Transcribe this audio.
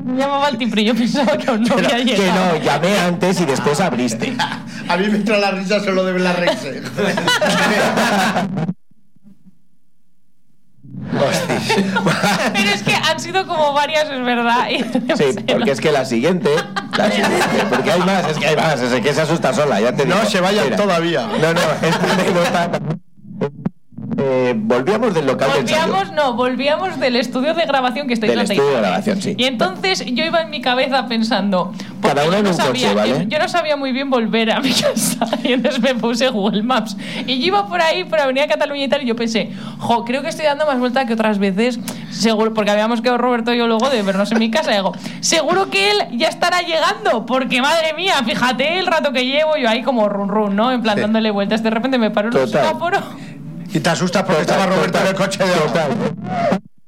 llamaba al timbre y yo pensaba que aún no había llegado. Que no, llamé antes y después abriste. A mí me entra la risa solo de ver la Rexe. Pero es que han sido como varias, es verdad. Sí, porque es que la siguiente, porque hay más, es que se asusta sola, ya te digo. No se vayan Mira, todavía. No, esta anécdota. Volvíamos del local de ensayo. Volvíamos del estudio de grabación que estáis Del estudio de grabación, sí. Y entonces yo iba en mi cabeza pensando, cada uno en un coche, ¿vale? Yo no sabía muy bien volver a mi casa y entonces me puse Google Maps y yo iba por ahí, por Avenida Cataluña y tal, y yo pensé, creo que estoy dando más vuelta que otras veces, seguro, porque habíamos quedado Roberto y yo luego de vernos en mi casa, y digo, seguro que él ya estará llegando, porque madre mía, fíjate el rato que llevo yo ahí como run, ¿no? En plan dándole vueltas, de repente me paro en un semáforo. Y te asustas porque estaba Roberto en el coche de Total.